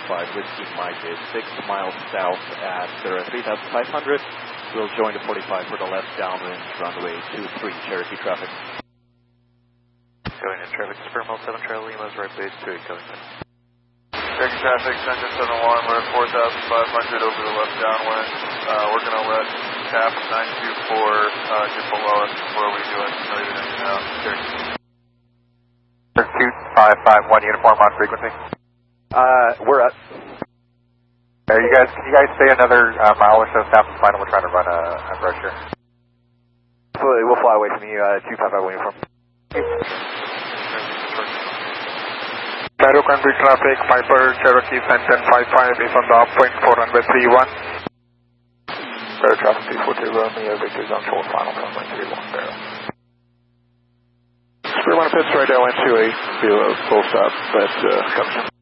Whiskey Mike is 6 miles south at 3,500. We'll join the 45 for the left downwind, runway 23, Cherokee traffic. Going in traffic, Spermo 7 Trail Lima's right base 2, going in. Cherokee traffic, Center 71, we're at 4,500 over the left downwind. We're going to let cap 924 get below us before we do it. Leave it in out. Cherokee. 2551 uniform on frequency. We're at. Can you guys stay another mile or so south of final? We're trying to run a brush here. We'll fly away from you, 255 uniform. Cairo country traffic, Piper Cherokee Center 55 is on the upwind 431. Cairo traffic 240 Romeo, Victor Zone 4, final runway 31 Barrel. Square 1 pits right now, 128, full stop, but comes